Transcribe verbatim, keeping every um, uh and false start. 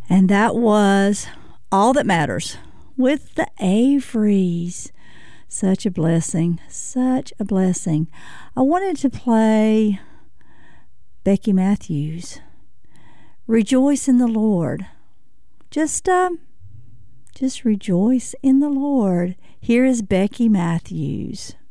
And that was All That Matters with the Averys. Such a blessing. Such a blessing. I wanted to play Becky Matthews. Rejoice in the Lord. Just, um, just rejoice in the Lord. Here is Becky Matthews.